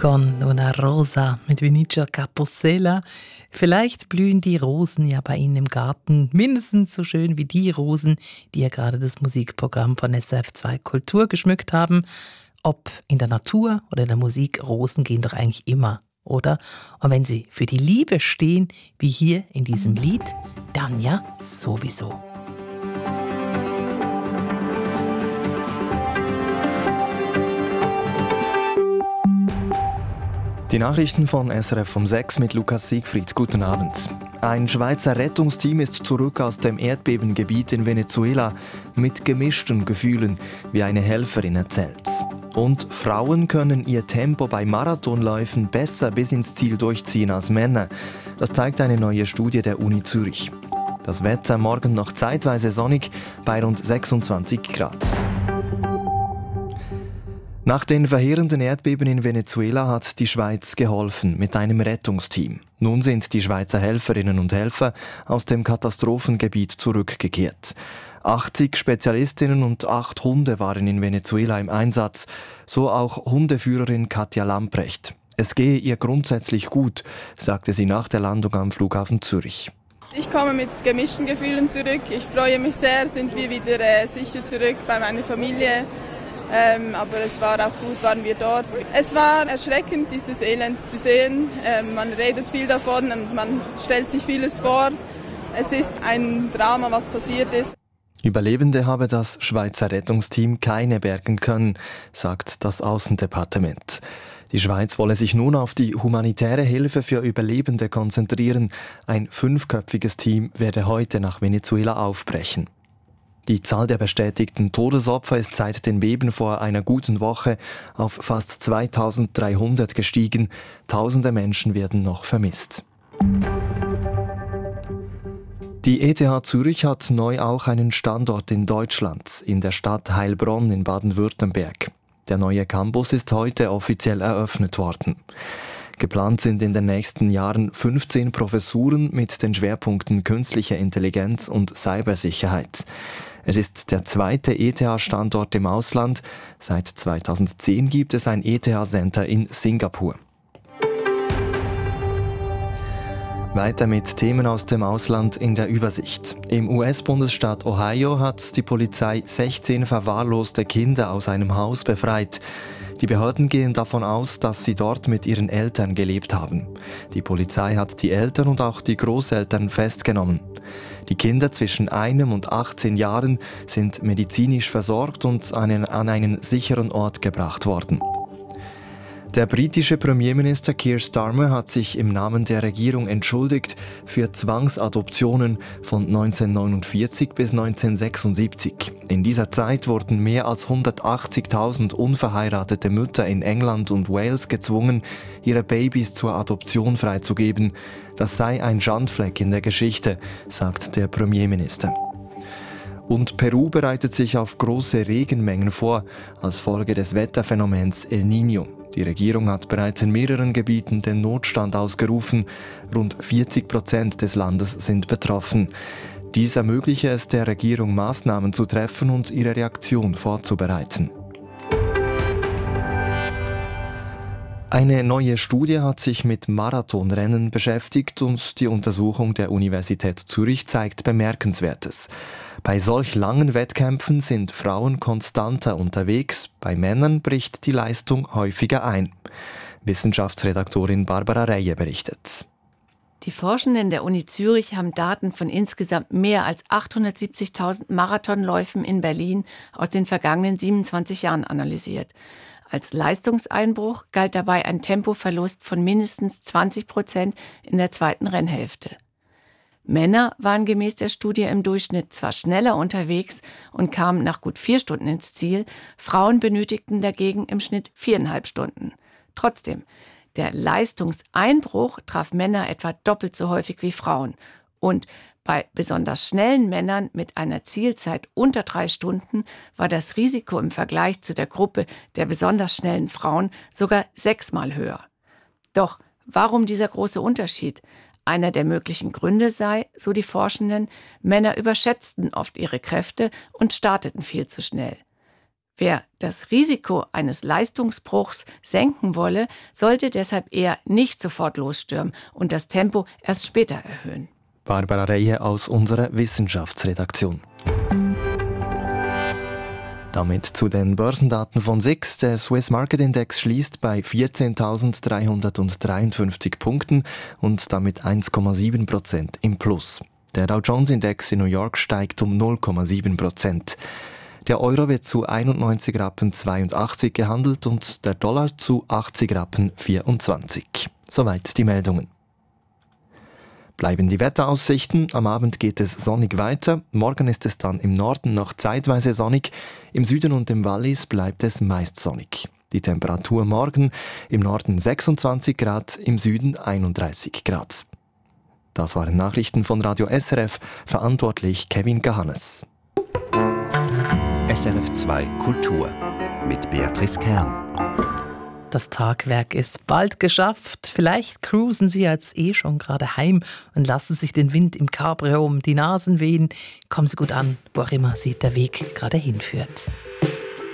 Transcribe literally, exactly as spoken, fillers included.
Con una rosa mit Vinicio Capossela. Vielleicht blühen die Rosen ja bei Ihnen im Garten mindestens so schön wie die Rosen, die ja gerade das Musikprogramm von S R F zwei Kultur geschmückt haben. Ob in der Natur oder in der Musik, Rosen gehen doch eigentlich immer, oder? Und wenn sie für die Liebe stehen, wie hier in diesem Lied, dann ja sowieso. Die Nachrichten von S R F um sechs mit Lukas Siegfried. Guten Abend. Ein Schweizer Rettungsteam ist zurück aus dem Erdbebengebiet in Venezuela mit gemischten Gefühlen, wie eine Helferin erzählt. Und Frauen können ihr Tempo bei Marathonläufen besser bis ins Ziel durchziehen als Männer. Das zeigt eine neue Studie der Uni Zürich. Das Wetter morgen noch zeitweise sonnig bei rund sechsundzwanzig Grad. Nach den verheerenden Erdbeben in Venezuela hat die Schweiz geholfen mit einem Rettungsteam. Nun sind die Schweizer Helferinnen und Helfer aus dem Katastrophengebiet zurückgekehrt. achtzig Spezialistinnen und acht Hunde waren in Venezuela im Einsatz, so auch Hundeführerin Katja Lamprecht. Es gehe ihr grundsätzlich gut, sagte sie nach der Landung am Flughafen Zürich. Ich komme mit gemischten Gefühlen zurück. Ich freue mich sehr, sind wir wieder äh, sicher zurück bei meiner Familie. Ähm, aber es war auch gut, waren wir dort. Es war erschreckend, dieses Elend zu sehen. Ähm, man redet viel davon und man stellt sich vieles vor. Es ist ein Drama, was passiert ist. Überlebende habe das Schweizer Rettungsteam keine bergen können, sagt das Außendepartement. Die Schweiz wolle sich nun auf die humanitäre Hilfe für Überlebende konzentrieren. Ein fünfköpfiges Team werde heute nach Venezuela aufbrechen. Die Zahl der bestätigten Todesopfer ist seit den Beben vor einer guten Woche auf fast zweitausenddreihundert gestiegen. Tausende Menschen werden noch vermisst. Die E T H Zürich hat neu auch einen Standort in Deutschland, in der Stadt Heilbronn in Baden-Württemberg. Der neue Campus ist heute offiziell eröffnet worden. Geplant sind in den nächsten Jahren fünfzehn Professuren mit den Schwerpunkten künstliche Intelligenz und Cybersicherheit. Es ist der zweite E T H-Standort im Ausland. Seit zweitausendzehn gibt es ein E T H-Center in Singapur. Weiter mit Themen aus dem Ausland in der Übersicht. Im U S-Bundesstaat Ohio hat die Polizei sechzehn verwahrloste Kinder aus einem Haus befreit. Die Behörden gehen davon aus, dass sie dort mit ihren Eltern gelebt haben. Die Polizei hat die Eltern und auch die Großeltern festgenommen. Die Kinder zwischen einem und achtzehn Jahren sind medizinisch versorgt und an einen sicheren Ort gebracht worden. Der britische Premierminister Keir Starmer hat sich im Namen der Regierung entschuldigt für Zwangsadoptionen von neunzehnhundertneunundvierzig bis neunzehnhundertsechsundsiebzig. In dieser Zeit wurden mehr als hundertachtzigtausend unverheiratete Mütter in England und Wales gezwungen, ihre Babys zur Adoption freizugeben. Das sei ein Schandfleck in der Geschichte, sagt der Premierminister. Und Peru bereitet sich auf große Regenmengen vor, als Folge des Wetterphänomens El Niño. Die Regierung hat bereits in mehreren Gebieten den Notstand ausgerufen. Rund vierzig Prozent des Landes sind betroffen. Dies ermögliche es der Regierung, Maßnahmen zu treffen und ihre Reaktion vorzubereiten. Eine neue Studie hat sich mit Marathonrennen beschäftigt und die Untersuchung der Universität Zürich zeigt Bemerkenswertes. Bei solch langen Wettkämpfen sind Frauen konstanter unterwegs, bei Männern bricht die Leistung häufiger ein. Wissenschaftsredaktorin Barbara Reie berichtet. Die Forschenden der Uni Zürich haben Daten von insgesamt mehr als achthundertsiebzigtausend Marathonläufen in Berlin aus den vergangenen siebenundzwanzig Jahren analysiert. Als Leistungseinbruch galt dabei ein Tempoverlust von mindestens zwanzig Prozent in der zweiten Rennhälfte. Männer waren gemäß der Studie im Durchschnitt zwar schneller unterwegs und kamen nach gut vier Stunden ins Ziel, Frauen benötigten dagegen im Schnitt viereinhalb Stunden. Trotzdem, der Leistungseinbruch traf Männer etwa doppelt so häufig wie Frauen. Und bei besonders schnellen Männern mit einer Zielzeit unter drei Stunden war das Risiko im Vergleich zu der Gruppe der besonders schnellen Frauen sogar sechsmal höher. Doch warum dieser große Unterschied? Einer der möglichen Gründe sei, so die Forschenden, Männer überschätzten oft ihre Kräfte und starteten viel zu schnell. Wer das Risiko eines Leistungsbruchs senken wolle, sollte deshalb eher nicht sofort losstürmen und das Tempo erst später erhöhen. Barbara Rehe aus unserer Wissenschaftsredaktion. Damit zu den Börsendaten von S I X. Der Swiss Market Index schließt bei vierzehntausenddreihundertdreiundfünfzig Punkten und damit eins Komma sieben Prozent im Plus. Der Dow Jones Index in New York steigt um null Komma sieben Prozent. Der Euro wird zu einundneunzig Rappen zweiundachtzig gehandelt und der Dollar zu achtzig Rappen vierundzwanzig. Soweit die Meldungen. Bleiben die Wetteraussichten. Am Abend geht es sonnig weiter. Morgen ist es dann im Norden noch zeitweise sonnig. Im Süden und im Wallis bleibt es meist sonnig. Die Temperatur morgen im Norden sechsundzwanzig Grad, im Süden einunddreißig Grad. Das waren Nachrichten von Radio S R F, verantwortlich Kevin Gahannes. S R F zwei Kultur mit Beatrice Kern. Das Tagwerk ist bald geschafft. Vielleicht cruisen Sie jetzt eh schon gerade heim und lassen sich den Wind im Cabrio um die Nasen wehen. Kommen Sie gut an, wo auch immer Sie der Weg gerade hinführt.